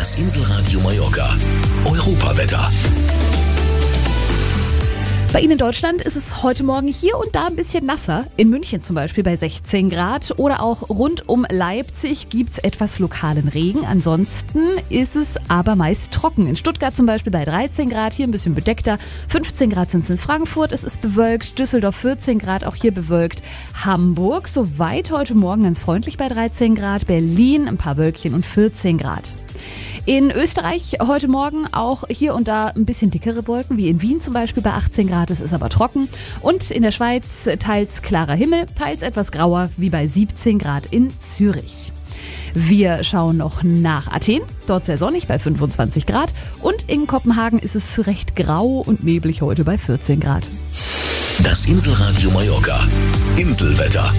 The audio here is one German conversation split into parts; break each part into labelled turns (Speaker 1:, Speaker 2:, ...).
Speaker 1: Das Inselradio Mallorca. Europawetter.
Speaker 2: Bei Ihnen in Deutschland ist es heute Morgen hier und da ein bisschen nasser. In München zum Beispiel bei 16 Grad oder auch rund um Leipzig gibt es etwas lokalen Regen. Ansonsten ist es aber meist trocken. In Stuttgart zum Beispiel bei 13 Grad, hier ein bisschen bedeckter. 15 Grad sind es in Frankfurt, es ist bewölkt. Düsseldorf 14 Grad, auch hier bewölkt. Hamburg soweit heute Morgen ganz freundlich bei 13 Grad. Berlin ein paar Wölkchen und 14 Grad. In Österreich heute Morgen auch hier und da ein bisschen dickere Wolken, wie in Wien zum Beispiel bei 18 Grad, es ist aber trocken. Und in der Schweiz teils klarer Himmel, teils etwas grauer, wie bei 17 Grad in Zürich. Wir schauen noch nach Athen, dort sehr sonnig bei 25 Grad. Und in Kopenhagen ist es recht grau und neblig heute bei 14 Grad.
Speaker 1: Das Inselradio Mallorca. Inselwetter.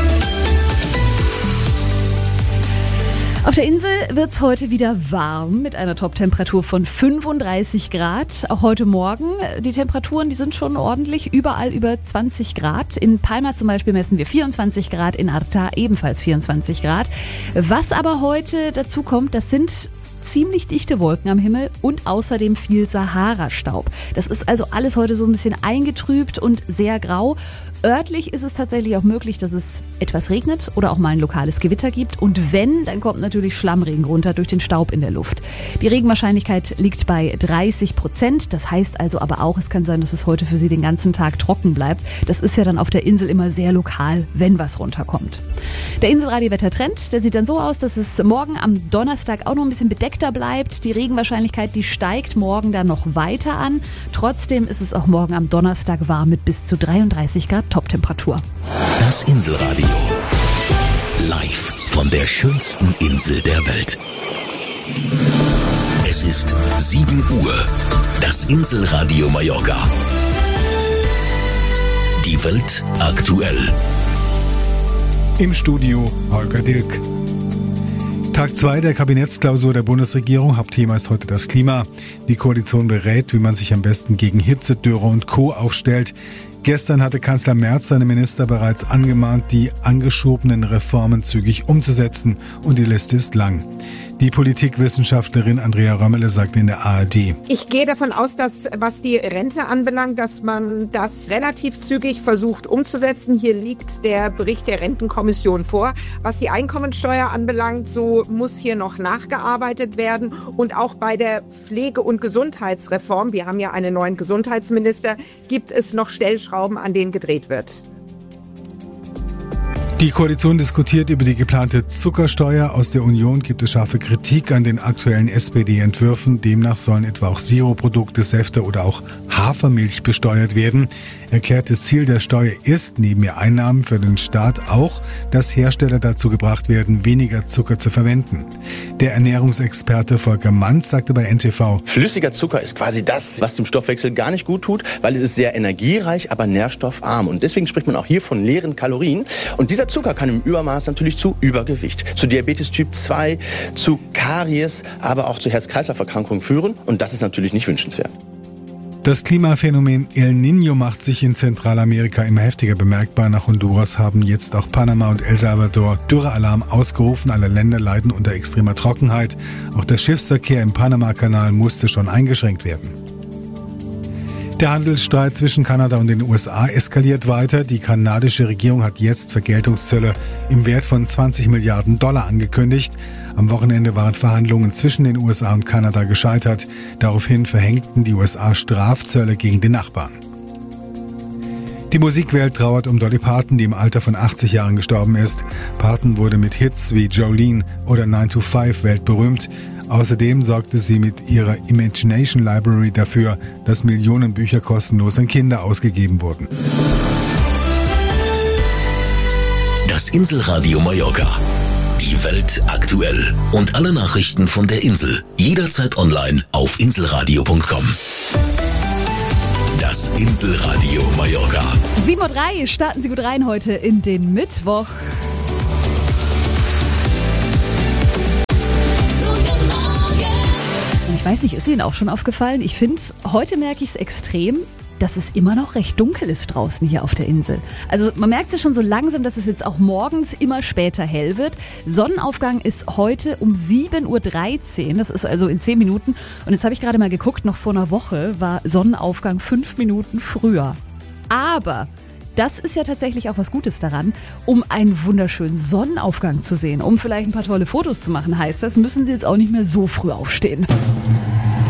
Speaker 2: Auf der Insel wird's heute wieder warm mit einer Top-Temperatur von 35 Grad. Auch heute Morgen, die Temperaturen, die sind schon ordentlich, überall über 20 Grad. In Palma zum Beispiel messen wir 24 Grad, in Arta ebenfalls 24 Grad. Was aber heute dazu kommt, das sind ziemlich dichte Wolken am Himmel und außerdem viel Sahara-Staub. Das ist also alles heute so ein bisschen eingetrübt und sehr grau. Örtlich ist es tatsächlich auch möglich, dass es etwas regnet oder auch mal ein lokales Gewitter gibt. Und wenn, dann kommt natürlich Schlammregen runter durch den Staub in der Luft. Die Regenwahrscheinlichkeit liegt bei 30%. Das heißt also aber auch, es kann sein, dass es heute für Sie den ganzen Tag trocken bleibt. Das ist ja dann auf der Insel immer sehr lokal, wenn was runterkommt. Der Inselradio-Wettertrend, der sieht dann so aus, dass es morgen am Donnerstag auch noch ein bisschen bedeckter bleibt. Die Regenwahrscheinlichkeit, die steigt morgen dann noch weiter an. Trotzdem ist es auch morgen am Donnerstag warm mit bis zu 33 Grad Toptemperatur.
Speaker 1: Das Inselradio. Live von der schönsten Insel der Welt. Es ist 7 Uhr. Das Inselradio Mallorca. Die Welt aktuell.
Speaker 3: Im Studio Holger Dilk. Tag 2 der Kabinettsklausur der Bundesregierung. Hauptthema ist heute das Klima. Die Koalition berät, wie man sich am besten gegen Hitze, Dürre und Co. aufstellt. Gestern hatte Kanzler Merz seine Minister bereits angemahnt, die angeschobenen Reformen zügig umzusetzen. Und die Liste ist lang. Die Politikwissenschaftlerin Andrea Römmele sagte in der ARD:
Speaker 4: Ich gehe davon aus, dass, was die Rente anbelangt, dass man das relativ zügig versucht umzusetzen. Hier liegt der Bericht der Rentenkommission vor. Was die Einkommensteuer anbelangt, so muss hier noch nachgearbeitet werden. Und auch bei der Pflege- und Gesundheitsreform, wir haben ja einen neuen Gesundheitsminister, gibt es noch Stellschrauben, an denen gedreht wird.
Speaker 3: Die Koalition diskutiert über die geplante Zuckersteuer. Aus der Union gibt es scharfe Kritik an den aktuellen SPD-Entwürfen. Demnach sollen etwa auch Sirupprodukte, Säfte oder auch Hafermilch besteuert werden. Erklärtes Ziel der Steuer ist, neben mehr Einnahmen für den Staat auch, dass Hersteller dazu gebracht werden, weniger Zucker zu verwenden. Der Ernährungsexperte Volker Manz sagte bei NTV:
Speaker 5: Flüssiger Zucker ist quasi das, was dem Stoffwechsel gar nicht gut tut, weil es ist sehr energiereich, aber nährstoffarm. Und deswegen spricht man auch hier von leeren Kalorien. Und dieser Zucker kann im Übermaß natürlich zu Übergewicht, zu Diabetes Typ 2, zu Karies, aber auch zu Herz-Kreislauf-Erkrankungen führen. Und das ist natürlich nicht wünschenswert.
Speaker 3: Das Klimaphänomen El Niño macht sich in Zentralamerika immer heftiger bemerkbar. Nach Honduras haben jetzt auch Panama und El Salvador Dürrealarm ausgerufen. Alle Länder leiden unter extremer Trockenheit. Auch der Schiffsverkehr im Panama-Kanal musste schon eingeschränkt werden. Der Handelsstreit zwischen Kanada und den USA eskaliert weiter. Die kanadische Regierung hat jetzt Vergeltungszölle im Wert von $20 Milliarden angekündigt. Am Wochenende waren Verhandlungen zwischen den USA und Kanada gescheitert. Daraufhin verhängten die USA Strafzölle gegen den Nachbarn. Die Musikwelt trauert um Dolly Parton, die im Alter von 80 Jahren gestorben ist. Parton wurde mit Hits wie Jolene oder 9 to 5 weltberühmt. Außerdem sorgte sie mit ihrer Imagination Library dafür, dass Millionen Bücher kostenlos an Kinder ausgegeben wurden.
Speaker 1: Das Inselradio Mallorca. Die Welt aktuell. Und alle Nachrichten von der Insel. Jederzeit online auf inselradio.com. Das Inselradio Mallorca.
Speaker 2: 7:03 Uhr, starten Sie gut rein heute in den Mittwoch. Ich weiß nicht, ist Ihnen auch schon aufgefallen? Ich finde, heute merke ich es extrem. dass es immer noch recht dunkel ist draußen hier auf der Insel. Also man merkt es schon so langsam, dass es jetzt auch morgens immer später hell wird. Sonnenaufgang ist heute um 7.13 Uhr, das ist also in 10 Minuten. Und jetzt habe ich gerade mal geguckt, noch vor einer Woche war Sonnenaufgang 5 Minuten früher. Aber das ist ja tatsächlich auch was Gutes daran, um einen wunderschönen Sonnenaufgang zu sehen. Um vielleicht ein paar tolle Fotos zu machen, heißt das, müssen Sie jetzt auch nicht mehr so früh aufstehen.